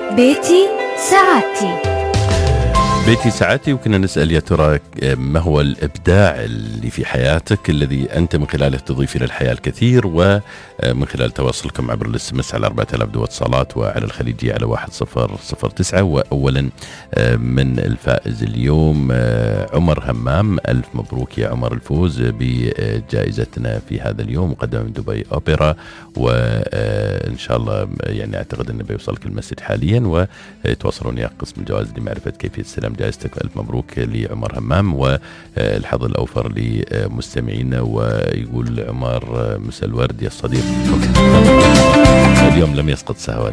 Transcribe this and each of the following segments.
بيتي ساعتي. بيتي ساعتي، وكنا نسأل يا ترى ما هو الإبداع اللي في حياتك الذي أنت من خلاله تضيف إلى الحياة الكثير، ومن خلال تواصلكم عبر الاس على 4000 دو اتصالات، وعلى الخليجية على 1009. وأولا من الفائز اليوم عمر همام، ألف مبروك يا عمر الفوز بجائزتنا في هذا اليوم مقدمة من دبي أوبرا، وإن شاء الله يعني أعتقد أنه بيوصلك المسج حاليا، ويتواصلون يا قسم الجوائز لمعرفة كيفية استلام جائزتك. ألف مبروك لعمر همام، والحظ الأوفر لمستمعينا. ويقول عمر مساء الورد يا صديق، اليوم لم يسقط سهوا.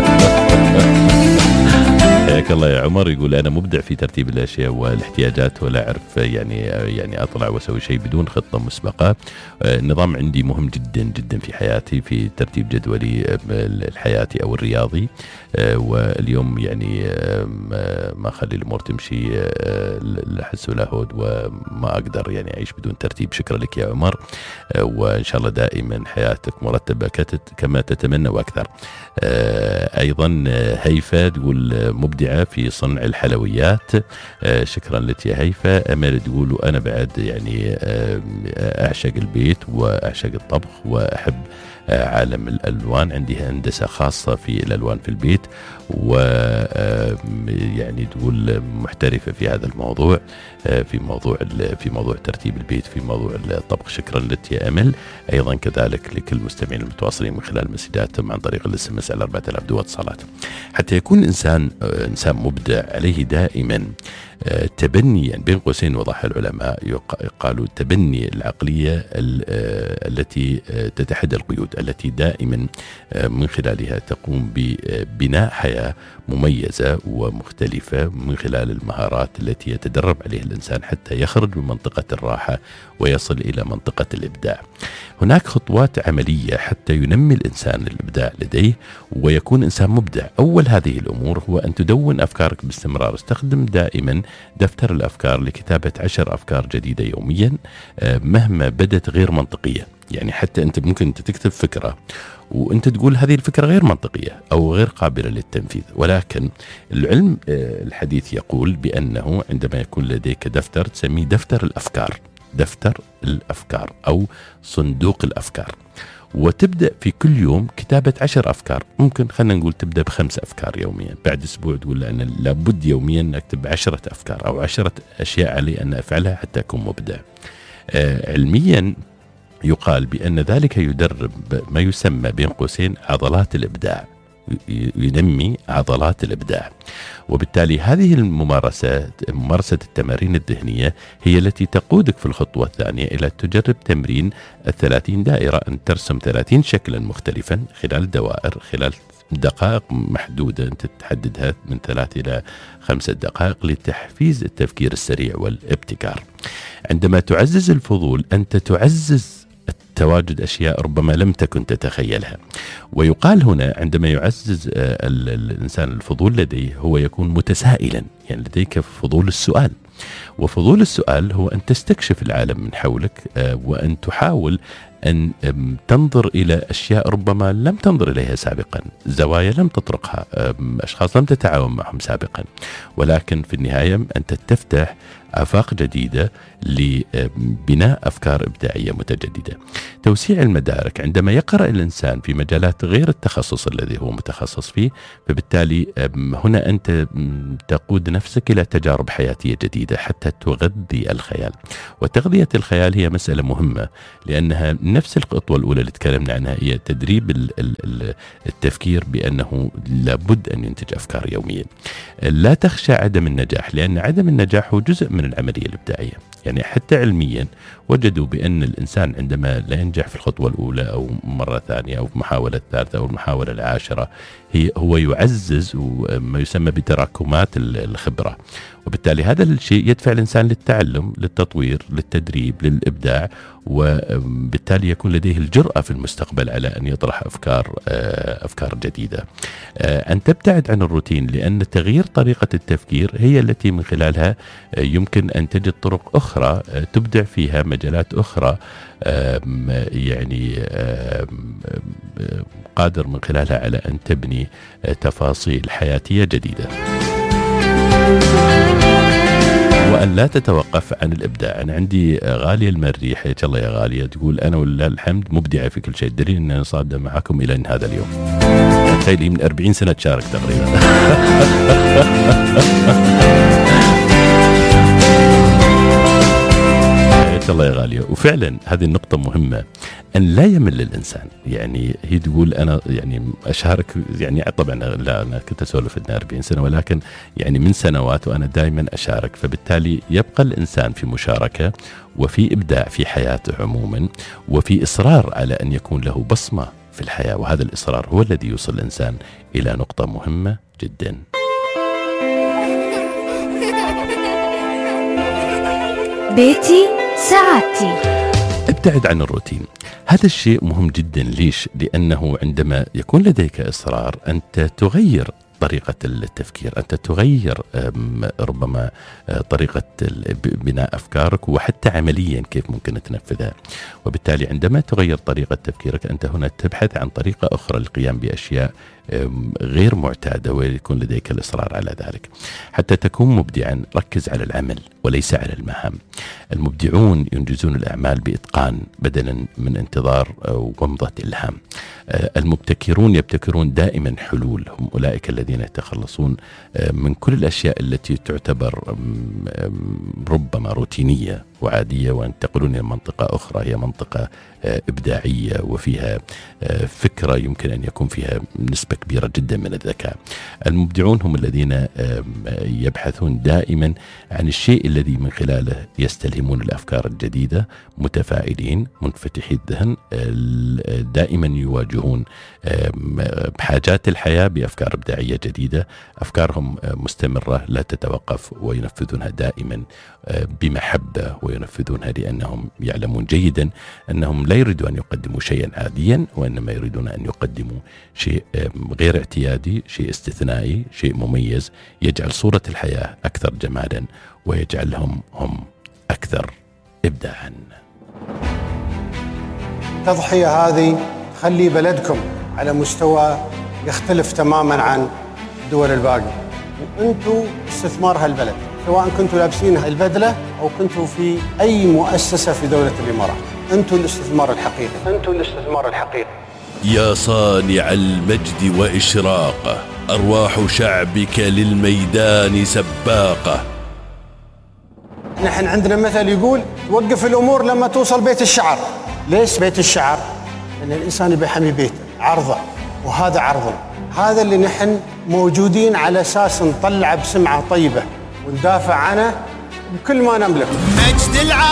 حياك الله يا عمر. يقول أنا مبدع في ترتيب الأشياء والاحتياجات، ولا أعرف يعني أطلع وأسوي شيء بدون خطة مسبقة. النظام عندي مهم جدا جدا في حياتي، في ترتيب جدولي الحياتي أو الرياضي. واليوم يعني ما أخلي الأمور تمشي لا حس ولا هود، وما أقدر يعني أعيش بدون ترتيب. شكرا لك يا عمر، وإن شاء الله دائما حياتك مرتبة كما تتمنى وأكثر. أيضا هيفا تقول مبدعة في صنع الحلويات. شكرا لك يا هيفا. أمال تقول أنا بعد يعني أعشق البيت وأعشق الطبخ وأحب عالم الألوان، عندي هندسة خاصة في الألوان في البيت، ويعني تقول محترفة في هذا الموضوع، في موضوع ترتيب البيت، في موضوع الطبخ. شكرا لك يا أمل. أيضا كذلك لكل المستمعين المتواصلين من خلال مسجاتهم عن طريق الاس على 4000 دو اتصالات. حتى يكون إنسان مبدع عليه دائما تبني، يعني بين قوسين وضح العلماء قالوا تبني العقلية التي تتحدى القيود، التي دائما من خلالها تقوم ببناء حياة مميزة ومختلفة من خلال المهارات التي يتدرب عليها الإنسان حتى يخرج من منطقة الراحة ويصل إلى منطقة الإبداع. هناك خطوات عملية حتى ينمي الإنسان الإبداع لديه ويكون إنسان مبدع. أول هذه الأمور هو أن تدون أفكارك باستمرار. استخدم دائما دفتر الأفكار لكتابة 10 أفكار جديدة يوميا مهما بدت غير منطقية. يعني حتى أنت ممكن تكتب فكرة وأنت تقول هذه الفكرة غير منطقية أو غير قابلة للتنفيذ، ولكن العلم الحديث يقول بأنه عندما يكون لديك دفتر تسميه دفتر الأفكار أو صندوق الأفكار، وتبدأ في كل يوم كتابة 10 أفكار. ممكن خلنا نقول تبدأ ب5 أفكار يوميا، بعد أسبوع تقول لأن لابد يوميا أكتب 10 أفكار أو 10 أشياء علي أن أفعلها حتى أكون مبدع. علميا يقال بأن ذلك يدرب ما يسمى بين قوسين عضلات الإبداع، ينمي عضلات الإبداع. وبالتالي هذه ممارسة التمارين الذهنية هي التي تقودك في الخطوة الثانية إلى تجرب تمرين 30 دائرة، أن ترسم 30 شكلا مختلفا خلال دوائر، خلال دقائق محدودة أنت تحددها من 3 إلى 5 دقائق لتحفيز التفكير السريع والابتكار. عندما تعزز الفضول أنت تعزز تواجد أشياء ربما لم تكن تتخيلها. ويقال هنا عندما يعزز الإنسان الفضول لديه هو يكون متسائلا، يعني لديك فضول السؤال، وفضول السؤال هو أن تستكشف العالم من حولك وأن تحاول أن تنظر إلى أشياء ربما لم تنظر إليها سابقا، زوايا لم تطرقها، أشخاص لم تتعاون معهم سابقا، ولكن في النهاية أنت تفتح آفاق جديدة لبناء أفكار إبداعية متجددة. توسيع المدارك، عندما يقرأ الإنسان في مجالات غير التخصص الذي هو متخصص فيه، فبالتالي هنا أنت تقود نفسك إلى تجارب حياتية جديدة حتى تغذي الخيال. وتغذية الخيال هي مسألة مهمة، لأنها نفس الخطوة الأولى اللي تكلمنا عنها، هي تدريب التفكير بأنه لابد أن ينتج أفكار يوميا. لا تخشى عدم النجاح، لأن عدم النجاح هو جزء من العملية الإبداعية. يعني حتى علميا وجدوا بأن الإنسان عندما لا ينجح في الخطوة الأولى أو مرة ثانية أو في محاولة ثالثة أو المحاولة العاشرة، هو يعزز ما يسمى بتراكمات الخبرة، وبالتالي هذا الشيء يدفع الإنسان للتعلم، للتطوير، للتدريب، للإبداع، وبالتالي يكون لديه الجرأة في المستقبل على أن يطرح أفكار جديدة. أن تبتعد عن الروتين، لأن تغيير طريقة التفكير هي التي من خلالها يمكن أن تجد طرق أخرى تبدع فيها مجالات أخرى، يعني قادر من خلالها على أن تبني يعني تفاصيل حياتية جديدة، وأن لا تتوقف عن الإبداع. أنا عندي غالية المري، حياك الله يا غالية، تقول أنا ولله الحمد مبدعة في كل شيء، دليل أن أنا صادة معكم إلى هذا اليوم. تخيلي من 40 سنة تشارك تقريبا. الله يا غالية. وفعلا هذه النقطة مهمة، أن لا يمل الإنسان. يعني هي تقول أنا يعني أشارك، يعني طبعا لا أنا كنت أسولف إنها 40 سنة، ولكن يعني من سنوات وأنا دائما أشارك، فبالتالي يبقى الإنسان في مشاركة وفي إبداع في حياته عموما، وفي إصرار على أن يكون له بصمة في الحياة، وهذا الإصرار هو الذي يوصل الإنسان إلى نقطة مهمة جدا. بيتي ساعتي. ابتعد عن الروتين. هذا الشيء مهم جدا. ليش؟ لأنه عندما يكون لديك إصرار أنت تغير طريقة التفكير، أنت تغير ربما طريقة بناء أفكارك، وحتى عمليا كيف ممكن تنفذها. وبالتالي عندما تغير طريقة تفكيرك أنت هنا تبحث عن طريقة أخرى للقيام بأشياء غير معتادة، ويكون لديك الإصرار على ذلك. حتى تكون مبدعا ركز على العمل وليس على المهام. المبدعون ينجزون الأعمال بإتقان بدلا من انتظار ومضة إلهام. المبتكرون يبتكرون دائما حلول، هم أولئك الذين يتخلصون من كل الأشياء التي تعتبر ربما روتينية وعادية، وينتقلون إلى منطقة أخرى هي منطقة إبداعية وفيها فكرة يمكن أن يكون فيها نسبة كبيرة جدا من الذكاء. المبدعون هم الذين يبحثون دائما عن الشيء الذي من خلاله يستلهمون الأفكار الجديدة، متفائلين منفتحي الذهن، دائما يواجهون بحاجات الحياة بأفكار إبداعية جديدة. أفكارهم مستمرة لا تتوقف، وينفذونها دائما بمحبة، وينفذونها لأنهم يعلمون جيدا أنهم لا يريدون أن يقدموا شيئا عاديا، وإنما يريدون أن يقدموا شيء غير اعتيادي، شيء استثنائي، شيء مميز يجعل صورة الحياة أكثر جمالا، ويجعلهم هم أكثر إبداعا. التضحية هذه تخلي بلدكم على مستوى يختلف تماما عن الدول الباقية، وأنتوا استثمار هالبلد، سواء كنتوا لابسين البدلة أو كنتوا في أي مؤسسة في دولة الإمارات. أنتوا الاستثمار الحقيقي، أنتوا الاستثمار الحقيقي. يا صانع المجد وإشراقه، أرواح شعبك للميدان سباقة. نحن عندنا مثل يقول توقف الأمور لما توصل بيت الشعر. ليش بيت الشعر؟ لأن الإنسان يبي يحمي بيته، عرضه، وهذا عرضنا. هذا اللي نحن موجودين على أساس نطلع بسمعة طيبة وندافع عنه بكل ما نملك.